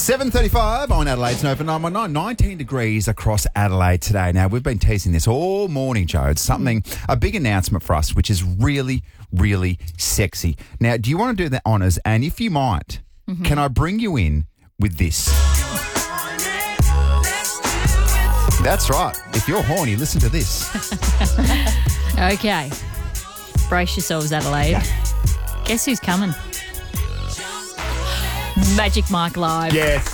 7:35 on Adelaide's Nova 919. 19 degrees across Adelaide today. Now, we've been teasing this all morning, Joe. It's a big announcement for us, which is really, really sexy. Now, do you want to do the honours? And if you might, can I bring you in with this? That's right. If you're horny, listen to this. Okay. Brace yourselves, Adelaide. Yeah. Guess who's coming? Magic Mike Live. Yes.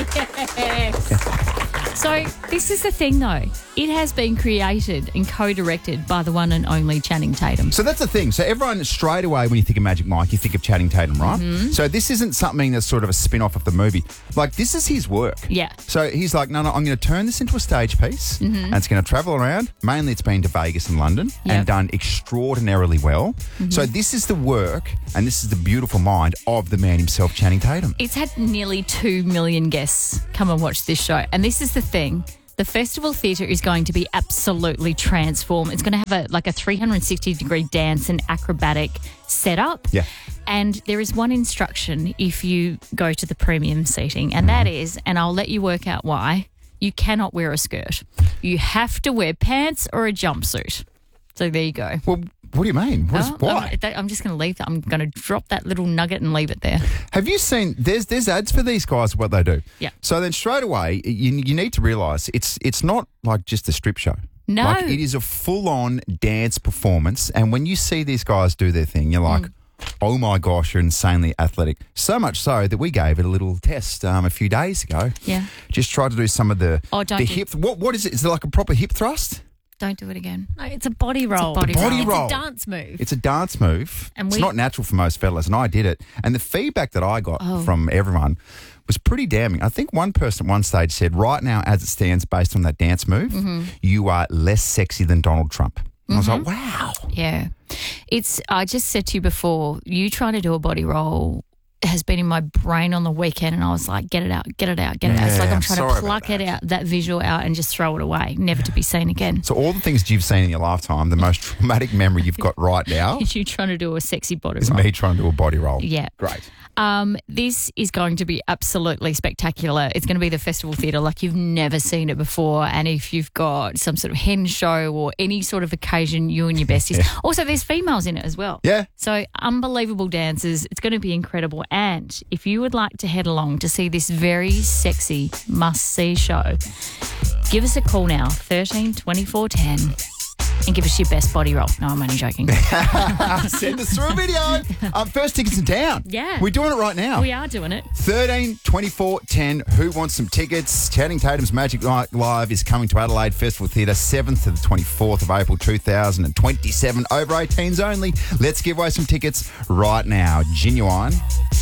So this is the thing, though. It has been created and co-directed by the one and only Channing Tatum. So that's the thing. So everyone straight away when you think of Magic Mike, you think of Channing Tatum, right? So this isn't something that's sort of a spin-off of the movie. Like, this is his work. Yeah. So he's like, no, I'm going to turn this into a stage piece and it's going to travel around. Mainly it's been to Vegas and London and done extraordinarily well. So this is the work and this is the beautiful mind of the man himself, Channing Tatum. It's had nearly 2 million guests come and watch this show. And this is the thing. The Festival Theatre is going to be absolutely transformed. It's going to have a 360-degree dance and acrobatic setup. Yeah. And there is one instruction if you go to the premium seating, and that is, and I'll let you work out why, you cannot wear a skirt. You have to wear pants or a jumpsuit. So there you go. Well, what do you mean? Why? I'm just going to leave that. I'm going to drop that little nugget and leave it there. Have you seen, there's ads for these guys, what they do. Yeah. So then straight away, you need to realise it's not like just a strip show. No. Like, it is a full-on dance performance. And when you see these guys do their thing, you're like, oh my gosh, you're insanely athletic. So much so that we gave it a little test a few days ago. Yeah. Just tried to do some of the hip. What is it? Is it like a proper hip thrust? Don't do it again. No, it's a body roll. Body roll. It's a dance move. It's a dance move. And it's not natural for most fellas, and I did it. And the feedback that I got from everyone was pretty damning. I think one person at one stage said, right now, as it stands, based on that dance move, you are less sexy than Donald Trump. And I was like, wow. Yeah. I just said to you before, you trying to do a body roll has been in my brain on the weekend, and I was like, get it out. It's like I'm trying to pluck it out, that visual out, and just throw it away, never to be seen again. So all the things you've seen in your lifetime, the most traumatic memory you've got right now is you trying to do a sexy body is roll. me trying to do a body roll. Yeah. Great. This is going to be absolutely spectacular. It's going to be the Festival Theatre like you've never seen it before. And if you've got some sort of hen show or any sort of occasion, you and your besties. Also, there's females in it as well. Yeah. So unbelievable dancers. It's going to be incredible. And if you would like to head along to see this very sexy must-see show, give us a call now, 13 24 10. And give us your best body roll. No, I'm only joking. Send us through a video. First tickets are down. Yeah. We're doing it right now. We are doing it. 13 24 10. Who wants some tickets? Channing Tatum's Magic Mike Live is coming to Adelaide Festival Theatre 7th to the 24th of April 2027. Over 18s only. Let's give away some tickets right now. Genuine